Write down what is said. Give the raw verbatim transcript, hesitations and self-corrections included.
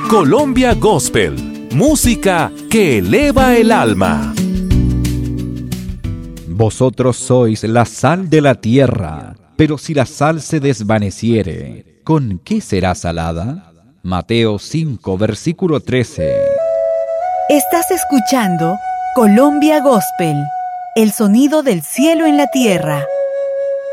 Colombia Gospel, música que eleva el alma. Vosotros sois la sal de la tierra, pero si la sal se desvaneciere, ¿con qué será salada? Mateo cinco, versículo trece. Estás escuchando Colombia Gospel, el sonido del cielo en la tierra.